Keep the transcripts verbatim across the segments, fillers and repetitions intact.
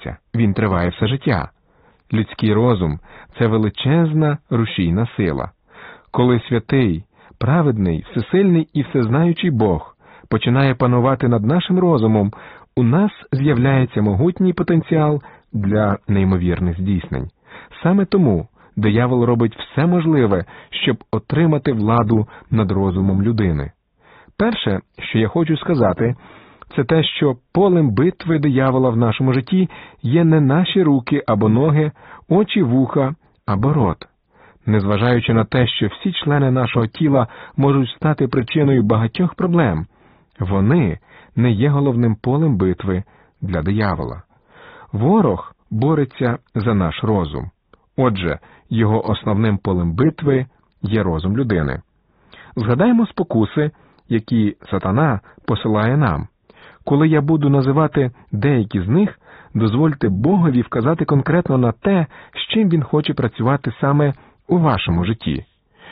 закінчиться, він триває все життя. Людський розум – це величезна рушійна сила. Коли святий, праведний, всесильний і всезнаючий Бог починає панувати над нашим розумом, у нас з'являється могутній потенціал для неймовірних здійснень. Саме тому диявол робить все можливе, щоб отримати владу над розумом людини. Перше, що я хочу сказати, це те, що полем битви диявола в нашому житті є не наші руки або ноги, очі, вуха або рот. Незважаючи на те, що всі члени нашого тіла можуть стати причиною багатьох проблем, вони не є головним полем битви для диявола. Ворог бореться за наш розум. Отже, його основним полем битви є розум людини. Згадаємо спокуси, які сатана посилає нам. Коли я буду називати деякі з них, дозвольте Богові вказати конкретно на те, з чим він хоче працювати саме у вашому житті.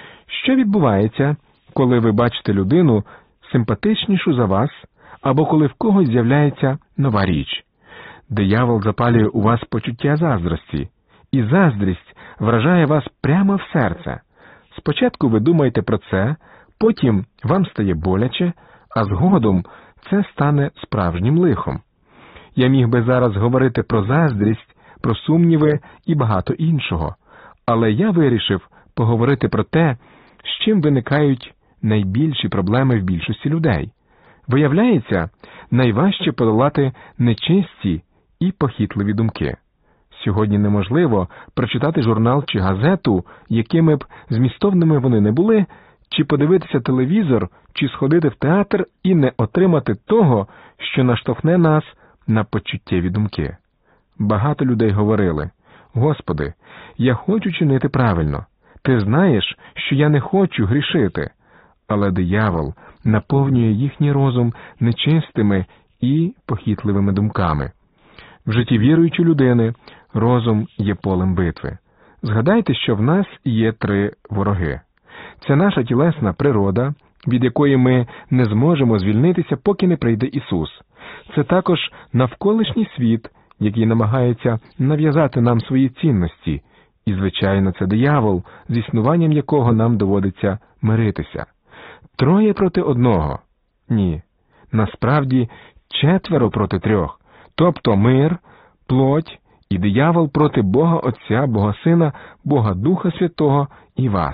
Що відбувається, коли ви бачите людину симпатичнішу за вас, або коли в когось з'являється нова річ? Диявол запалює у вас почуття заздрості, і заздрість вражає вас прямо в серце. Спочатку ви думаєте про це, потім вам стає боляче, а згодом це стане справжнім лихом. Я міг би зараз говорити про заздрість, про сумніви і багато іншого, але я вирішив поговорити про те, з чим виникають найбільші проблеми в більшості людей. Виявляється, найважче подолати нечисті і похитливі думки. Сьогодні неможливо прочитати журнал чи газету, якими б змістовними вони не були, чи подивитися телевізор, чи сходити в театр і не отримати того, що наштовхне нас на почуттєві думки. Багато людей говорили: «Господи, я хочу чинити правильно. Ти знаєш, що я не хочу грішити». Але диявол наповнює їхній розум нечистими і похитливими думками. В житті віруючої людини розум є полем битви. Згадайте, що в нас є три вороги. Це наша тілесна природа, від якої ми не зможемо звільнитися, поки не прийде Ісус. Це також навколишній світ, який намагається нав'язати нам свої цінності. І, звичайно, це диявол, з існуванням якого нам доводиться миритися. Троє проти одного? Ні. Насправді, четверо проти трьох. Тобто мир, плоть і диявол проти Бога Отця, Бога Сина, Бога Духа Святого і вас.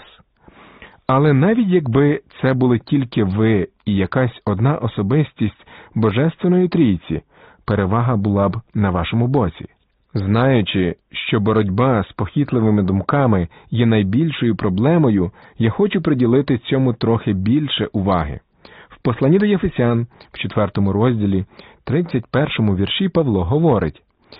Але навіть якби це були тільки ви і якась одна особистість Божественної Трійці, перевага була б на вашому боці. Знаючи, що боротьба з похитливими думками є найбільшою проблемою, я хочу приділити цьому трохи більше уваги. В посланні до Єфесян, в четвертому розділі, тридцять першому вірші Павло говорить: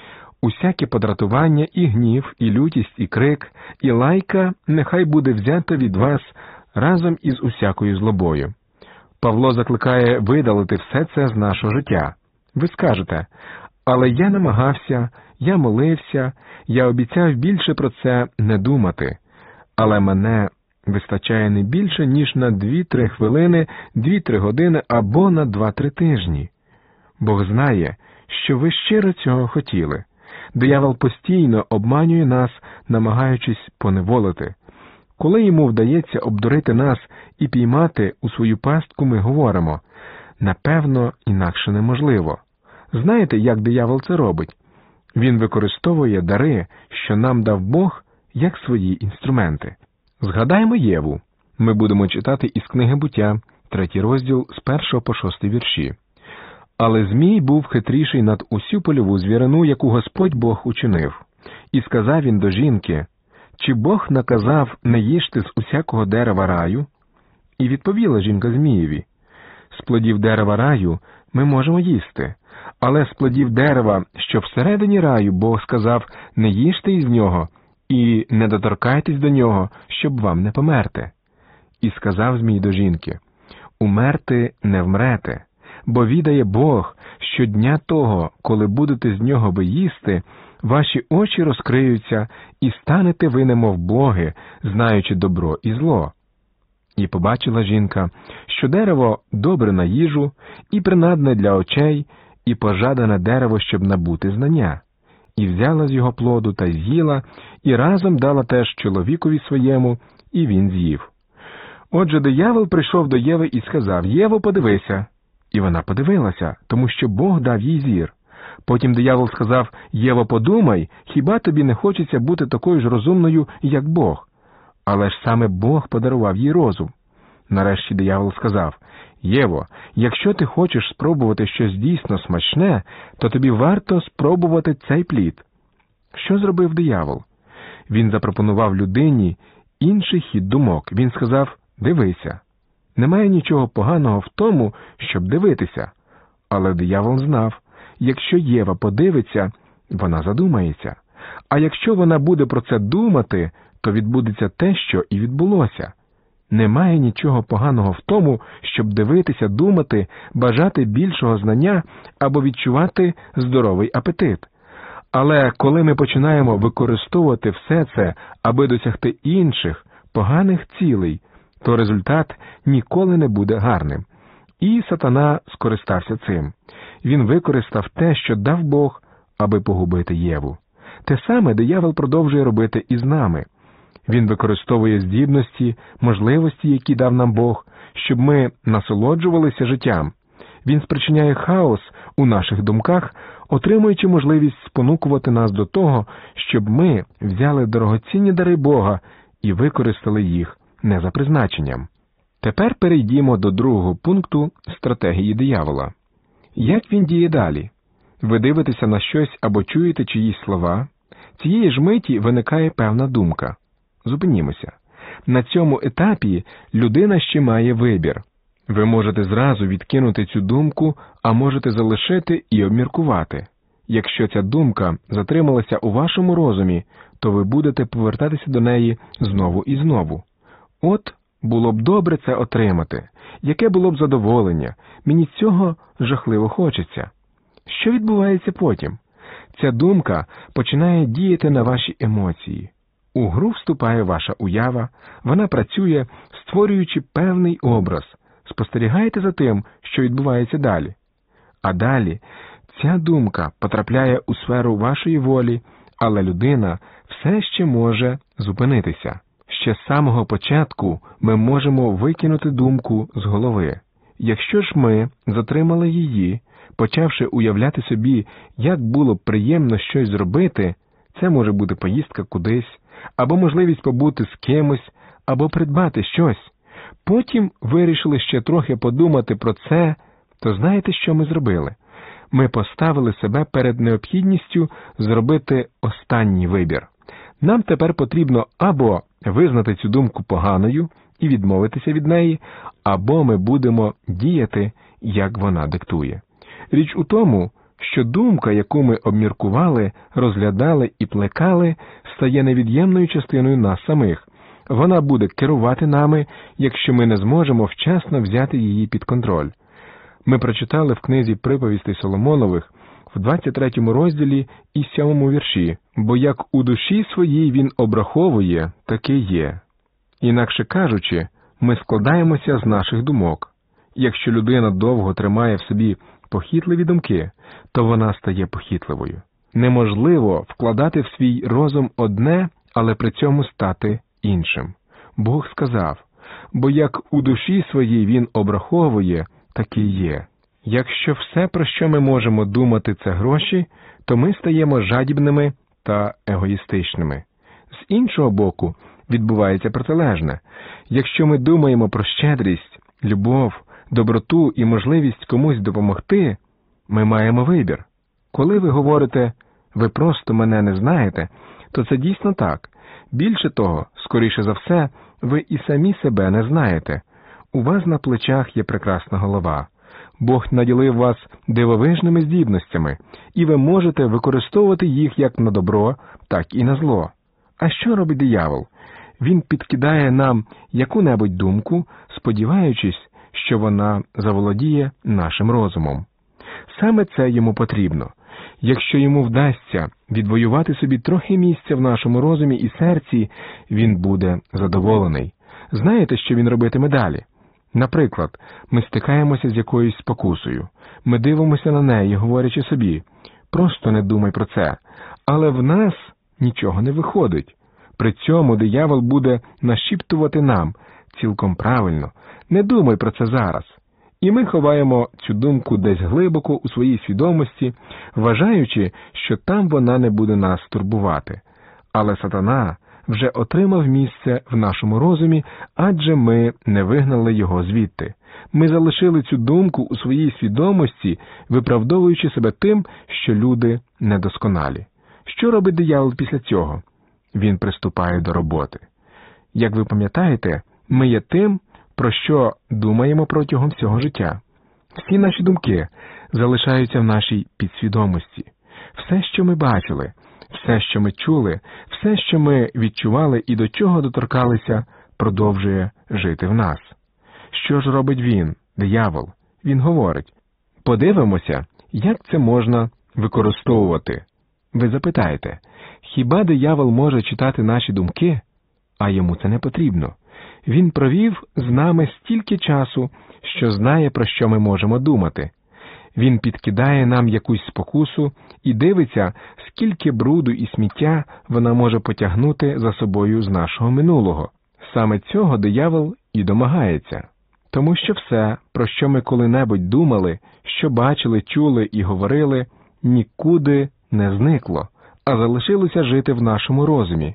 «Усяке подратування і гнів, і лютість, і крик, і лайка нехай буде взято від вас разом із усякою злобою». Павло закликає видалити все це з нашого життя. Ви скажете: «Але я намагався, я молився, я обіцяв більше про це не думати». Але мене вистачає не більше, ніж на дві-три хвилини, дві-три години або на два-три тижні. Бог знає, що ви щиро цього хотіли. Диявол постійно обманює нас, намагаючись поневолити. Коли йому вдається обдурити нас і піймати у свою пастку, ми говоримо: «Напевно, інакше неможливо». Знаєте, як диявол це робить? Він використовує дари, що нам дав Бог, як свої інструменти. Згадаємо Єву. Ми будемо читати із книги Буття, третій розділ, з першого по шостий вірші. «Але Змій був хитріший над усю польову звірину, яку Господь Бог учинив. І сказав він до жінки: чи Бог наказав не їжте з усякого дерева раю? І відповіла жінка Змієві: з плодів дерева раю ми можемо їсти, але з плодів дерева, що всередині раю, Бог сказав: не їжте із нього і не доторкайтесь до нього, щоб вам не померти. І сказав Змій до жінки: умерти не вмрете, бо відає Бог, що дня того, коли будете з нього ви їсти, ваші очі розкриються, і станете ви немов боги, знаючи добро і зло. І побачила жінка, що дерево добре на їжу, і принадне для очей, і пожадане дерево, щоб набути знання. і взяла з його плоду та з'їла, і разом дала теж чоловікові своєму, і він з'їв. Отже, диявол прийшов до Єви і сказав: «Єво, подивися». І вона подивилася, тому що Бог дав їй зір. Потім диявол сказав: «Єво, подумай, хіба тобі не хочеться бути такою ж розумною, як Бог?» Але ж саме Бог подарував їй розум. Нарешті диявол сказав: «Єво, якщо ти хочеш спробувати щось дійсно смачне, то тобі варто спробувати цей плід». Що зробив диявол? Він запропонував людині інший хід думок. Він сказав: «Дивися». Немає нічого поганого в тому, щоб дивитися. Але диявол знав, якщо Єва подивиться, вона задумається. А якщо вона буде про це думати, то відбудеться те, що і відбулося. Немає нічого поганого в тому, щоб дивитися, думати, бажати більшого знання або відчувати здоровий апетит. Але коли ми починаємо використовувати все це, аби досягти інших, поганих цілей, то результат ніколи не буде гарним. І сатана скористався цим. Він використав те, що дав Бог, аби погубити Єву. Те саме диявол продовжує робити і з нами. Він використовує здібності, можливості, які дав нам Бог, щоб ми насолоджувалися життям. Він спричиняє хаос у наших думках, отримуючи можливість спонукувати нас до того, щоб ми взяли дорогоцінні дари Бога і використали їх не за призначенням. Тепер перейдімо до другого пункту стратегії диявола. Як він діє далі? Ви дивитеся на щось або чуєте чиїсь слова. Цієї ж миті виникає певна думка. Зупинімося. На цьому етапі людина ще має вибір. Ви можете зразу відкинути цю думку, а можете залишити і обміркувати. Якщо ця думка затрималася у вашому розумі, то ви будете повертатися до неї знову і знову. От, було б добре це отримати. Яке було б задоволення? Мені цього жахливо хочеться. Що відбувається потім? Ця думка починає діяти на ваші емоції. У гру вступає ваша уява, вона працює, створюючи певний образ. Спостерігайте за тим, що відбувається далі. А далі ця думка потрапляє у сферу вашої волі, але людина все ще може зупинитися. Ще з самого початку ми можемо викинути думку з голови. Якщо ж ми затримали її, почавши уявляти собі, як було б приємно щось зробити, це може бути поїздка кудись, або можливість побути з кимось, або придбати щось. Потім вирішили ще трохи подумати про це, то знаєте, що ми зробили? Ми поставили себе перед необхідністю зробити останній вибір. Нам тепер потрібно або визнати цю думку поганою і відмовитися від неї, або ми будемо діяти, як вона диктує. Річ у тому, що думка, яку ми обміркували, розглядали і плекали, стає невід'ємною частиною нас самих. Вона буде керувати нами, якщо ми не зможемо вчасно взяти її під контроль. Ми прочитали в книзі «Приповістей Соломонових» в двадцять третьому розділі і сьомому вірші: «Бо як у душі своїй він обраховує, таке є». Інакше кажучи, ми складаємося з наших думок. Якщо людина довго тримає в собі похитливі думки, то вона стає похитливою. Неможливо вкладати в свій розум одне, але при цьому стати іншим. Бог сказав: «Бо як у душі своїй він обраховує, таке є». Якщо все, про що ми можемо думати, це гроші, то ми стаємо жадібними та егоїстичними. З іншого боку, відбувається протилежне. Якщо ми думаємо про щедрість, любов, доброту і можливість комусь допомогти, ми маємо вибір. Коли ви говорите «ви просто мене не знаєте», то це дійсно так. Більше того, скоріше за все, ви і самі себе не знаєте. У вас на плечах є прекрасна голова. Бог наділив вас дивовижними здібностями, і ви можете використовувати їх як на добро, так і на зло. А що робить диявол? Він підкидає нам яку-небудь думку, сподіваючись, що вона заволодіє нашим розумом. Саме це йому потрібно. Якщо йому вдасться відвоювати собі трохи місця в нашому розумі і серці, він буде задоволений. Знаєте, що він робитиме далі? Наприклад, ми стикаємося з якоюсь спокусою. Ми дивимося на неї, говорячи собі: «Просто не думай про це». Але в нас нічого не виходить. При цьому диявол буде нашіптувати нам: цілком правильно, не думай про це зараз. І ми ховаємо цю думку десь глибоко у своїй свідомості, вважаючи, що там вона не буде нас турбувати. Але сатана вже отримав місце в нашому розумі, адже ми не вигнали його звідти. Ми залишили цю думку у своїй свідомості, виправдовуючи себе тим, що люди недосконалі. Що робить диявол після цього? Він приступає до роботи. Як ви пам'ятаєте, ми є тим, про що думаємо протягом всього життя. Всі наші думки залишаються в нашій підсвідомості. Все, що ми бачили, все, що ми чули, все, що ми відчували і до чого доторкалися, продовжує жити в нас. Що ж робить він, диявол? Він говорить: подивимося, як це можна використовувати. Ви запитаєте, хіба диявол може читати наші думки? А йому це не потрібно. Він провів з нами стільки часу, що знає, про що ми можемо думати. Він підкидає нам якусь спокусу і дивиться, скільки бруду і сміття вона може потягнути за собою з нашого минулого. Саме цього диявол і домагається. Тому що все, про що ми коли-небудь думали, що бачили, чули і говорили, нікуди не зникло, а залишилося жити в нашому розумі.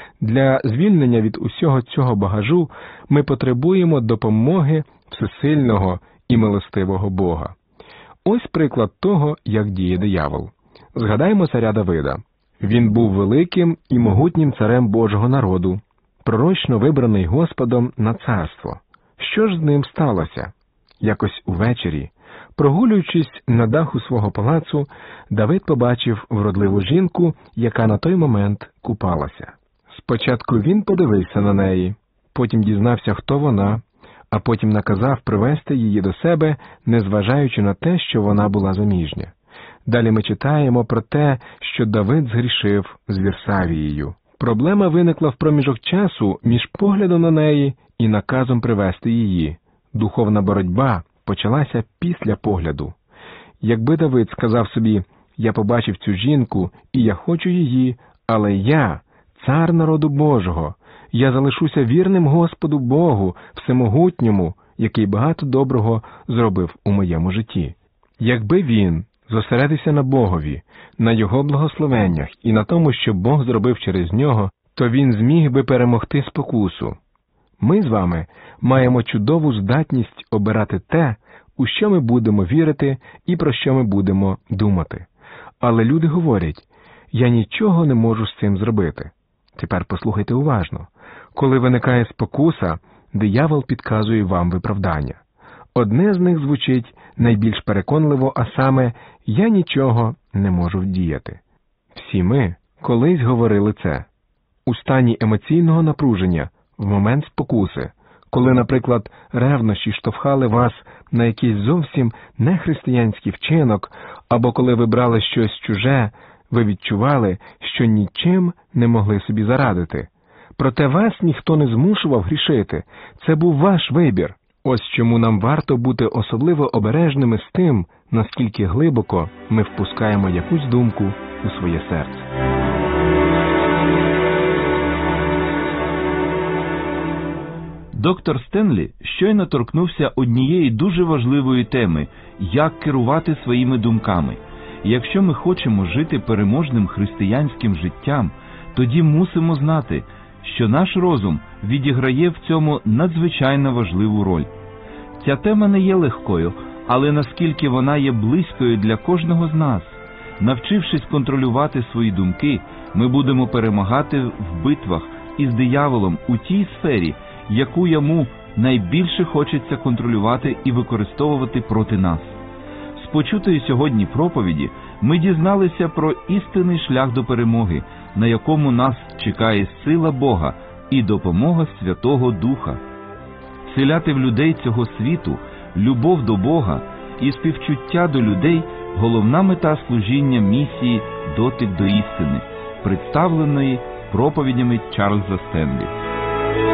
Для звільнення від усього цього багажу ми потребуємо допомоги всесильного і милостивого Бога. Ось приклад того, як діє диявол. Згадаймо царя Давида. Він був великим і могутнім царем Божого народу, пророчно вибраний Господом на царство. Що ж з ним сталося? Якось увечері, прогулюючись на даху свого палацу, Давид побачив вродливу жінку, яка на той момент купалася. Спочатку він подивився на неї, потім дізнався, хто вона, а потім наказав привести її до себе, незважаючи на те, що вона була заміжня. Далі ми читаємо про те, що Давид згрішив з Вірсавією. Проблема виникла в проміжок часу між поглядом на неї і наказом привести її. Духовна боротьба почалася після погляду. Якби Давид сказав собі: «Я побачив цю жінку, і я хочу її, але я, цар народу Божого, я залишуся вірним Господу Богу, всемогутньому, який багато доброго зробив у моєму житті». Якби він зосередився на Богові, на Його благословеннях і на тому, що Бог зробив через нього, то він зміг би перемогти спокусу. Ми з вами маємо чудову здатність обирати те, у що ми будемо вірити і про що ми будемо думати. Але люди говорять: «Я нічого не можу з цим зробити». Тепер послухайте уважно. Коли виникає спокуса, диявол підказує вам виправдання. Одне з них звучить найбільш переконливо, а саме: «Я нічого не можу вдіяти». Всі ми колись говорили це. У стані емоційного напруження, в момент спокуси, коли, наприклад, ревнощі штовхали вас на якийсь зовсім нехристиянський вчинок, або коли ви брали щось чуже, ви відчували, що нічим не могли собі зарадити. Проте вас ніхто не змушував грішити. Це був ваш вибір. Ось чому нам варто бути особливо обережними з тим, наскільки глибоко ми впускаємо якусь думку у своє серце. Доктор Стенлі щойно торкнувся однієї дуже важливої теми – як керувати своїми думками. І якщо ми хочемо жити переможним християнським життям, тоді мусимо знати, що наш розум відіграє в цьому надзвичайно важливу роль. Ця тема не є легкою, але наскільки вона є близькою для кожного з нас. Навчившись контролювати свої думки, ми будемо перемагати в битвах із дияволом у тій сфері, яку йому найбільше хочеться контролювати і використовувати проти нас. З почутої сьогодні проповіді ми дізналися про істинний шлях до перемоги, на якому нас чекає сила Бога і допомога Святого Духа. Вселяти в людей цього світу любов до Бога і співчуття до людей – головна мета служіння місії «Дотик до істини», представленої проповідями Чарльза Стенлі.